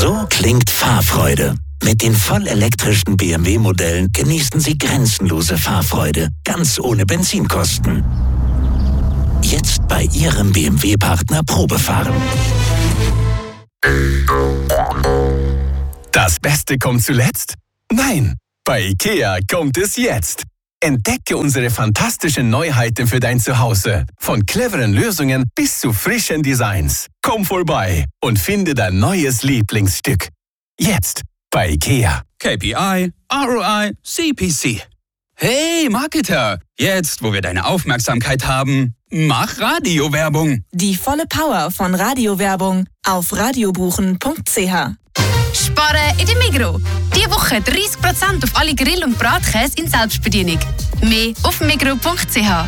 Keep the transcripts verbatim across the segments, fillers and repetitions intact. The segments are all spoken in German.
So klingt Fahrfreude. Mit den vollelektrischen B M W-Modellen genießen Sie grenzenlose Fahrfreude, ganz ohne Benzinkosten. Jetzt bei Ihrem B M W-Partner Probefahren. Das Beste kommt zuletzt? Nein, bei IKEA kommt es jetzt. Entdecke unsere fantastischen Neuheiten für dein Zuhause. Von cleveren Lösungen bis zu frischen Designs. Komm vorbei und finde dein neues Lieblingsstück. Jetzt bei IKEA. K P I, R O I, C P C. Hey Marketer, jetzt wo wir deine Aufmerksamkeit haben, mach Radiowerbung. Die volle Power von Radiowerbung auf radiobuchen punkt c h. Sparen in der Migros. Diese Woche dreißig Prozent auf alle Grill- und Bratkäse in Selbstbedienung. Mehr auf migros punkt c h.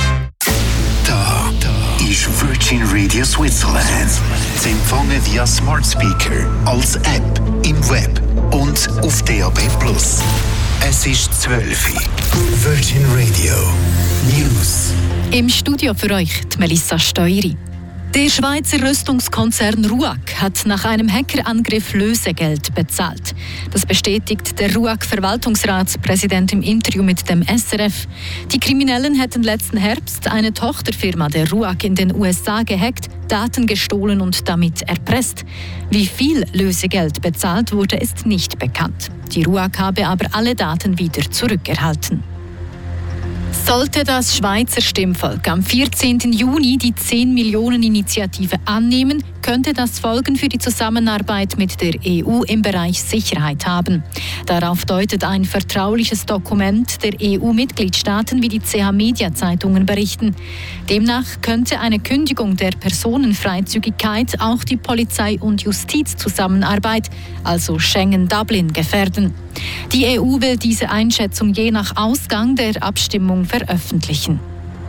Da, da ist Virgin Radio Switzerland. Sie empfangen via Smart Speaker, als App, im Web und auf D A B plus. Es ist zwölf Uhr. Virgin Radio News. Im Studio für euch die Melissa Steueri. Der Schweizer Rüstungskonzern RUAG hat nach einem Hackerangriff Lösegeld bezahlt. Das bestätigt der RUAG-Verwaltungsratspräsident im Interview mit dem S R F. Die Kriminellen hätten letzten Herbst eine Tochterfirma der RUAG in den U S A gehackt, Daten gestohlen und damit erpresst. Wie viel Lösegeld bezahlt wurde, ist nicht bekannt. Die RUAG habe aber alle Daten wieder zurückerhalten. Sollte das Schweizer Stimmvolk am vierzehnten Juni die zehn-Millionen-Initiative annehmen, könnte das Folgen für die Zusammenarbeit mit der E U im Bereich Sicherheit haben. Darauf deutet ein vertrauliches Dokument der E U-Mitgliedstaaten, wie die C H-Media-Zeitungen berichten. Demnach könnte eine Kündigung der Personenfreizügigkeit auch die Polizei- und Justizzusammenarbeit, also Schengen-Dublin, gefährden. Die E U will diese Einschätzung je nach Ausgang der Abstimmung veröffentlichen.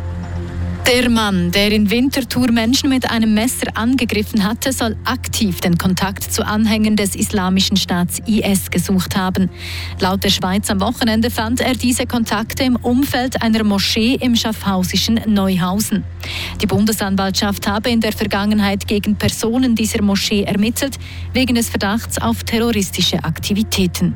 Der Mann, der in Winterthur Menschen mit einem Messer angegriffen hatte, soll aktiv den Kontakt zu Anhängern des Islamischen Staats I S gesucht haben. Laut der Schweiz am Wochenende fand er diese Kontakte im Umfeld einer Moschee im schaffhausischen Neuhausen. Die Bundesanwaltschaft habe in der Vergangenheit gegen Personen dieser Moschee ermittelt, wegen des Verdachts auf terroristische Aktivitäten.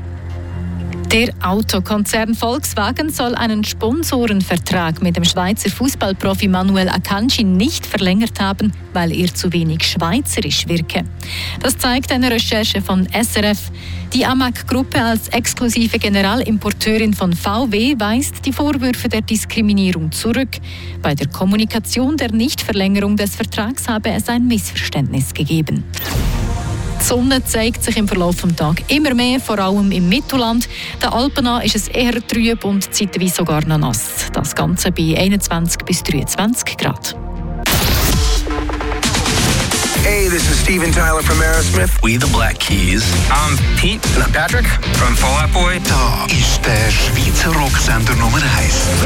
Der Autokonzern Volkswagen soll einen Sponsorenvertrag mit dem Schweizer Fußballprofi Manuel Akanji nicht verlängert haben, weil er zu wenig schweizerisch wirke. Das zeigt eine Recherche von S R F. Die Amag-Gruppe als exklusive Generalimporteurin von V W weist die Vorwürfe der Diskriminierung zurück. Bei der Kommunikation der Nichtverlängerung des Vertrags habe es ein Missverständnis gegeben. Die Sonne zeigt sich im Verlauf des Tages immer mehr, vor allem im Mittelland. Der Alpen an ist es eher trüb und zeitweise sogar noch nass. Das Ganze bei einundzwanzig bis dreiundzwanzig Grad. Hey, this is Steven Tyler from Aerosmith. We the Black Keys. I'm Pete. And I'm Patrick from Fall Out Boy. Da ist der Schweizer Rocksender Nummer eins.